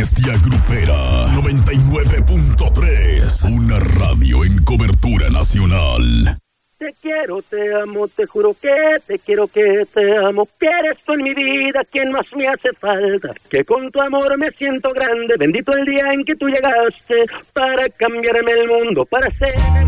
Bestia Grupera 99.3. Una radio en cobertura nacional. Te quiero, te amo, te juro que te quiero, que te amo, que eres tú en mi vida quien más me hace falta, que con tu amor me siento grande, bendito el día en que tú llegaste para cambiarme el mundo, para ser